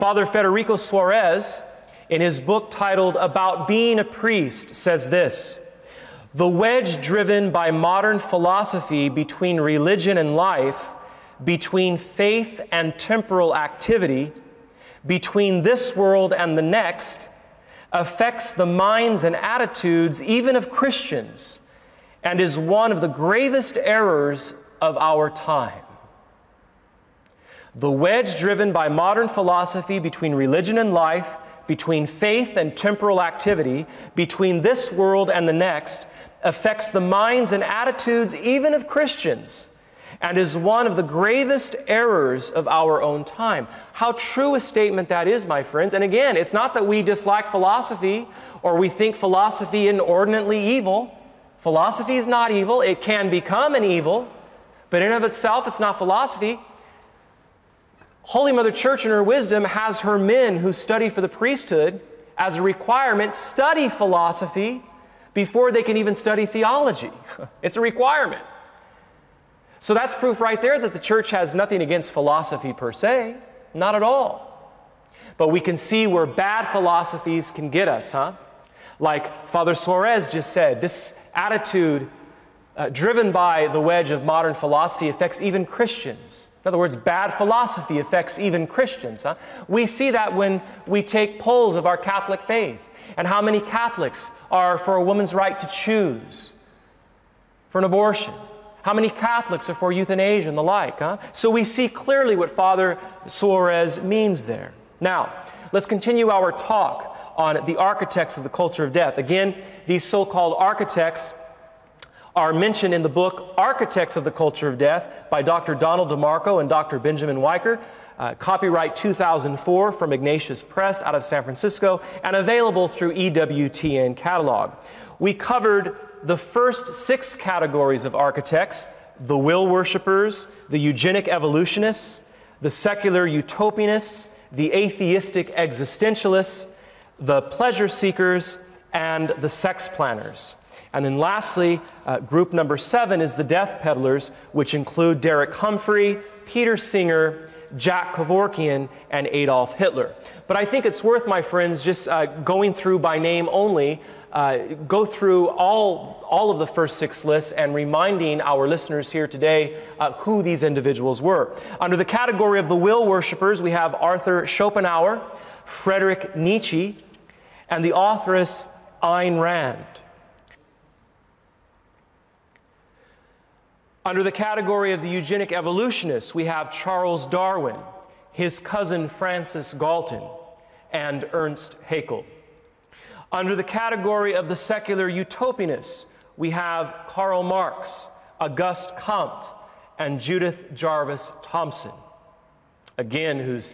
Father Federico Suarez, in his book titled About Being a Priest, says this: "The wedge driven by modern philosophy between religion and life, between faith and temporal activity, between this world and the next, affects the minds and attitudes even of Christians and is one of the gravest errors of our time." The wedge driven by modern philosophy between religion and life, between faith and temporal activity, between this world and the next, affects the minds and attitudes even of Christians and is one of the gravest errors of our own time. How true a statement that is, my friends. And again, it's not that we dislike philosophy or we think philosophy inordinately evil. Philosophy is not evil. It can become an evil, but in and of itself, it's not philosophy. Holy Mother Church in her wisdom has her men who study for the priesthood as a requirement study philosophy before they can even study theology. It's a requirement. So that's proof right there that the church has nothing against philosophy per se, not at all. But we can see where bad philosophies can get us, Like Father Suarez just said, this attitude driven by the wedge of modern philosophy affects even Christians. In other words, bad philosophy affects even Christians. We see that when we take polls of our Catholic faith and how many Catholics are for a woman's right to choose, for an abortion. How many Catholics are for euthanasia and the like. So we see clearly what Father Suarez means there. Now, let's continue our talk on the architects of the culture of death. Again, these so-called architects are mentioned in the book Architects of the Culture of Death by Dr. Donald DeMarco and Dr. Benjamin Weicker, copyright 2004 from Ignatius Press out of San Francisco, and available through EWTN catalog. We covered the first 6 categories of architects: the will worshipers, the eugenic evolutionists, the secular utopianists, the atheistic existentialists, the pleasure seekers, and the sex planners. And then lastly, group number 7 is the death peddlers, which include Derek Humphrey, Peter Singer, Jack Kevorkian, and Adolf Hitler. But I think it's worth, my friends, just going through by name only, go through all of the first 6 lists and reminding our listeners here today who these individuals were. Under the category of the will worshipers, we have Arthur Schopenhauer, Friedrich Nietzsche, and the authoress Ayn Rand. Under the category of the eugenic evolutionists, we have Charles Darwin, his cousin Francis Galton, and Ernst Haeckel. Under the category of the secular utopianists, we have Karl Marx, Auguste Comte, and Judith Jarvis Thomson, again, whose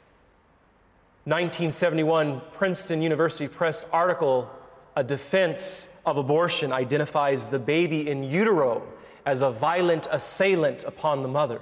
1971 Princeton University Press article, A Defense of Abortion, identifies the baby in utero as a violent assailant upon the mother.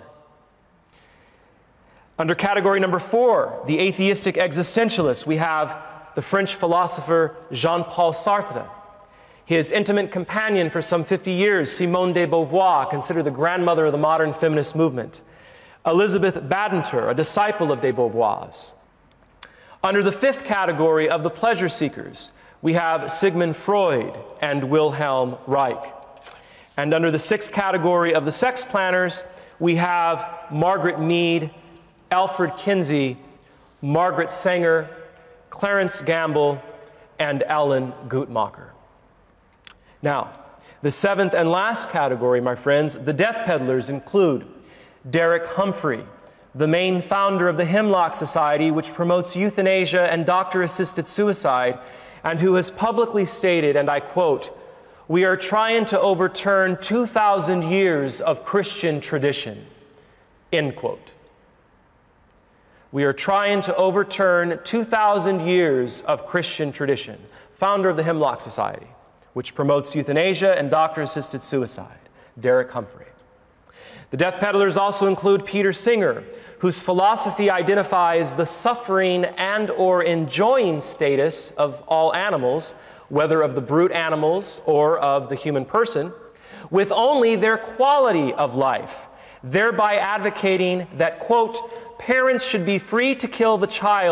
Under category number 4, the atheistic existentialists, we have the French philosopher Jean-Paul Sartre. His intimate companion for some 50 years, Simone de Beauvoir, considered the grandmother of the modern feminist movement. Elizabeth Badinter, a disciple of de Beauvoir's. Under the 5th category of the pleasure seekers, we have Sigmund Freud and Wilhelm Reich. And under the 6th category of the sex planners, we have Margaret Mead, Alfred Kinsey, Margaret Sanger, Clarence Gamble, and Alan Guttmacher. Now, the 7th and last category, my friends, the death peddlers, include Derek Humphrey, the main founder of the Hemlock Society, which promotes euthanasia and doctor-assisted suicide, and who has publicly stated, and I quote, "We are trying to overturn 2,000 years of Christian tradition," end quote. We are trying to overturn 2,000 years of Christian tradition. Founder of the Hemlock Society, which promotes euthanasia and doctor-assisted suicide, Derek Humphrey. The death peddlers also include Peter Singer, whose philosophy identifies the suffering and or enjoying status of all animals, whether of the brute animals or of the human person, with only their quality of life, thereby advocating that, quote, "parents should be free to kill the child